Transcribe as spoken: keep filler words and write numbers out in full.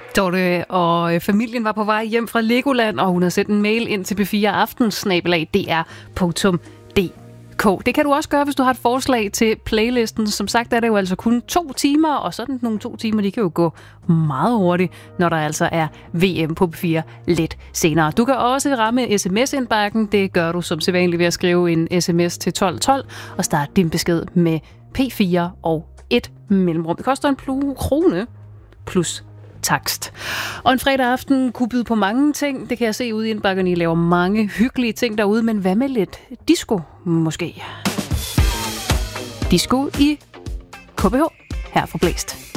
Dorte og familien var på vej hjem fra Legoland, og hun har sendt en mail ind til b fire aften snabel-a d r punktum d k. Det kan du også gøre, hvis du har et forslag til playlisten. Som sagt er det jo altså kun to timer, og sådan nogle to timer, de kan jo gå meget hurtigt, når der altså er V M på B fire lidt senere. Du kan også ramme sms-indbakken. Det gør du som sædvanligt ved at skrive en sms til tolv tolv og starte din besked med P fire og et mellemrum. Det koster en plu krone plus takst. Og en fredag aften kunne byde på mange ting. Det kan jeg se ude i indbakken. I laver mange hyggelige ting derude, men hvad med lidt disco måske? Disco i K B H her fra Blæst.